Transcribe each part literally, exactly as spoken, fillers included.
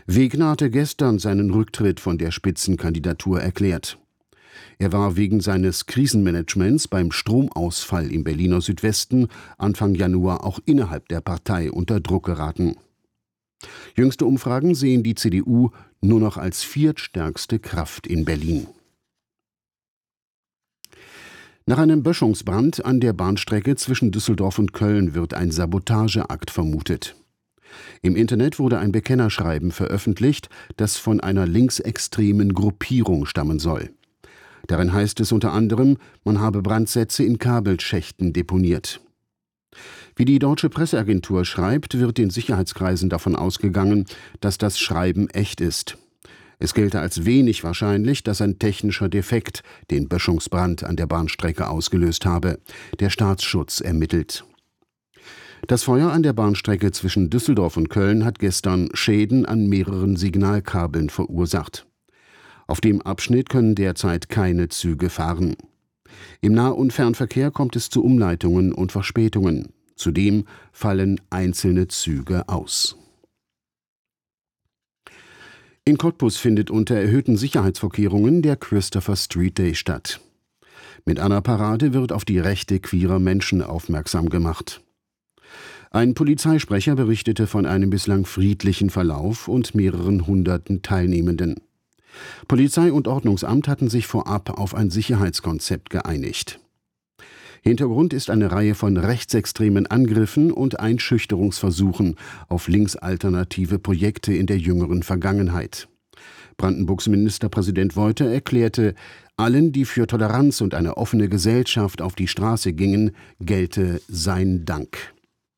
Wegner hatte gestern seinen Rücktritt von der Spitzenkandidatur erklärt. Er war wegen seines Krisenmanagements beim Stromausfall im Berliner Südwesten Anfang Januar auch innerhalb der Partei unter Druck geraten. Jüngste Umfragen sehen die C D U nur noch als viertstärkste Kraft in Berlin. Nach einem Böschungsbrand an der Bahnstrecke zwischen Düsseldorf und Köln wird ein Sabotageakt vermutet. Im Internet wurde ein Bekennerschreiben veröffentlicht, das von einer linksextremen Gruppierung stammen soll. Darin heißt es unter anderem, man habe Brandsätze in Kabelschächten deponiert. Wie die deutsche Presseagentur schreibt, wird in Sicherheitskreisen davon ausgegangen, dass das Schreiben echt ist. Es gelte als wenig wahrscheinlich, dass ein technischer Defekt den Böschungsbrand an der Bahnstrecke ausgelöst habe. Der Staatsschutz ermittelt. Das Feuer an der Bahnstrecke zwischen Düsseldorf und Köln hat gestern Schäden an mehreren Signalkabeln verursacht. Auf dem Abschnitt können derzeit keine Züge fahren. Im Nah- und Fernverkehr kommt es zu Umleitungen und Verspätungen. Zudem fallen einzelne Züge aus. In Cottbus findet unter erhöhten Sicherheitsvorkehrungen der Christopher Street Day statt. Mit einer Parade wird auf die Rechte queerer Menschen aufmerksam gemacht. Ein Polizeisprecher berichtete von einem bislang friedlichen Verlauf und mehreren hunderten Teilnehmenden. Polizei und Ordnungsamt hatten sich vorab auf ein Sicherheitskonzept geeinigt. Hintergrund ist eine Reihe von rechtsextremen Angriffen und Einschüchterungsversuchen auf linksalternative Projekte in der jüngeren Vergangenheit. Brandenburgs Ministerpräsident Woyter erklärte, allen, die für Toleranz und eine offene Gesellschaft auf die Straße gingen, gelte sein Dank.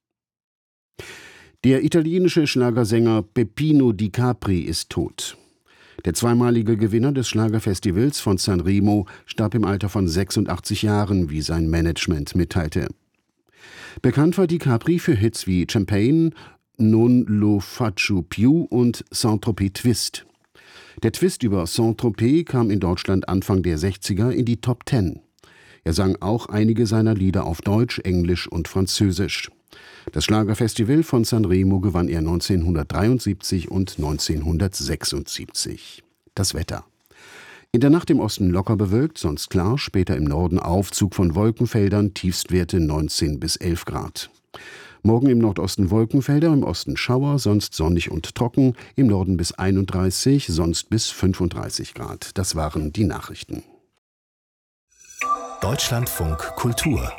Der italienische Schlagersänger Peppino Di Capri ist tot. Der zweimalige Gewinner des Schlagerfestivals von Sanremo starb im Alter von sechsundachtzig Jahren, wie sein Management mitteilte. Bekannt war Di Capri für Hits wie Champagne, Non lo faccio più und Saint-Tropez Twist. Der Twist über Saint-Tropez kam in Deutschland Anfang der sechziger in die Top Ten. Er sang auch einige seiner Lieder auf Deutsch, Englisch und Französisch. Das Schlagerfestival von Sanremo gewann er neunzehnhundertdreiundsiebzig und neunzehnhundertsechsundsiebzig. Das Wetter. In der Nacht im Osten locker bewölkt, sonst klar, später im Norden Aufzug von Wolkenfeldern, Tiefstwerte neunzehn bis elf Grad. Morgen im Nordosten Wolkenfelder, im Osten Schauer, sonst sonnig und trocken, im Norden bis einunddreißig, sonst bis fünfunddreißig Grad. Das waren die Nachrichten. Deutschlandfunk Kultur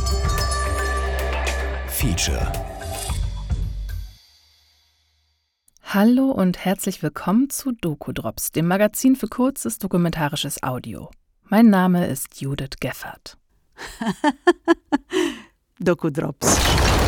Feature. Hallo und herzlich willkommen zu Doku-Drops, dem Magazin für kurzes dokumentarisches Audio. Mein Name ist Judith Geffert. Doku-Drops.